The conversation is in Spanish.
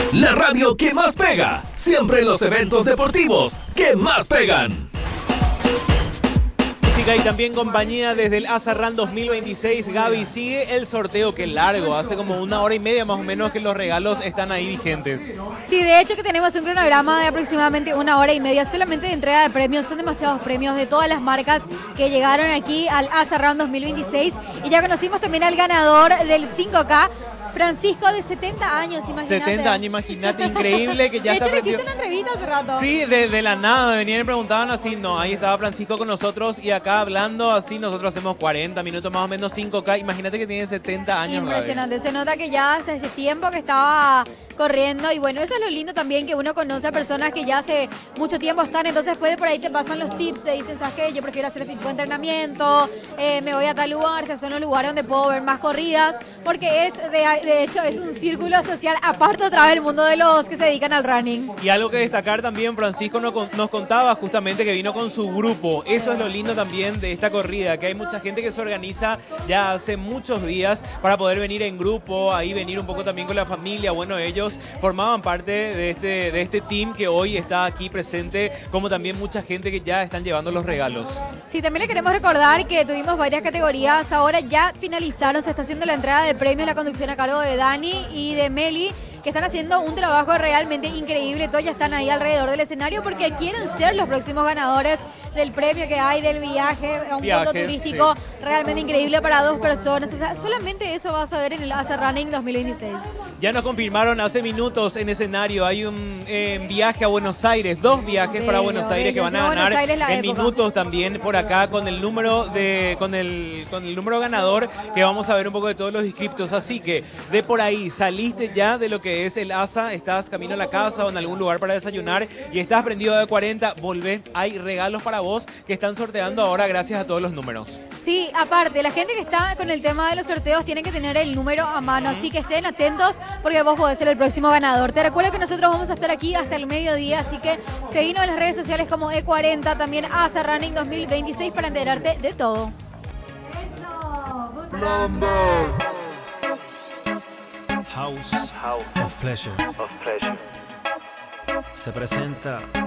La radio que más pega, siempre en los eventos deportivos que más pegan. Música y también compañía desde el ASA Run 2026. Gaby, sigue el sorteo, que largo, hace como 1 hora y media más o menos que los regalos están ahí vigentes. Sí, de hecho que tenemos un cronograma de aproximadamente 1 hora y media solamente de entrega de premios. Son demasiados premios de todas las marcas que llegaron aquí al ASA Run 2026. Y ya conocimos también al ganador del 5K, Francisco, de 70 años, imagínate. 70 años, imagínate, increíble que ya de está. hecho, le hiciste una entrevista hace rato. Sí, de la nada, me venían y preguntaban así, no, ahí estaba Francisco con nosotros y acá hablando así, nosotros hacemos 40 minutos más o menos, 5K, imagínate que tiene 70 años. Impresionante, se nota que ya hace ese tiempo que estaba corriendo y bueno, eso es lo lindo también, que uno conoce a personas que ya hace mucho tiempo están, entonces puede por ahí te pasan los tips, te dicen, ¿sabes qué? Yo prefiero hacer este tipo de entrenamiento, me voy a tal lugar, estos son los lugares donde puedo ver más corridas, porque es de hecho es un círculo social aparte otra vez del mundo de los que se dedican al running. Y algo que destacar también, Francisco nos contaba justamente que vino con su grupo, eso es lo lindo también de esta corrida, que hay mucha gente que se organiza ya hace muchos días para poder venir en grupo, ahí venir un poco también con la familia, bueno, ellos formaban parte de este team que hoy está aquí presente, como también mucha gente que ya están llevando los regalos. Sí, también le queremos recordar que tuvimos varias categorías, ahora ya finalizaron, se está haciendo la entrega de premios, la conducción a cargo de Dani y de Meli, que están haciendo un trabajo realmente increíble, todos ya están ahí alrededor del escenario porque quieren ser los próximos ganadores del premio que hay, del viaje a un fondo turístico realmente increíble para 2 personas, o sea, solamente eso vas a ver en el ASA Running 2026. Ya nos confirmaron hace minutos en escenario, hay un viaje a Buenos Aires, 2 viajes para Buenos Aires que van a ganar en minutos también por acá con el número con el número ganador, que vamos a ver un poco de todos los inscriptos, así que de por ahí saliste ya de lo que es el ASA, estás camino a la casa o en algún lugar para desayunar y estás prendido de 40, volvé, hay regalos para vos que están sorteando ahora gracias a todos los números. Sí, aparte, la gente que está con el tema de los sorteos tiene que tener el número a mano, así que estén atentos porque vos podés ser el próximo ganador. Te recuerdo que nosotros vamos a estar aquí hasta el mediodía, así que seguinos en las redes sociales como E40, también ASA Running 2026 para enterarte de todo. House of Pleasure se presenta